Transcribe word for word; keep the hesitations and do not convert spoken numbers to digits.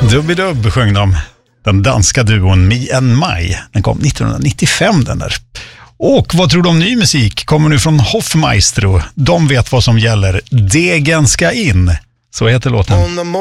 Dubbidubb sjöng de. Den danska duon Me and My. Den kom nittonhundranittiofem den där. Och vad tror du om ny musik? Kommer nu från Hoffmaestro. De vet vad som gäller. Degen ska in. Så heter låten.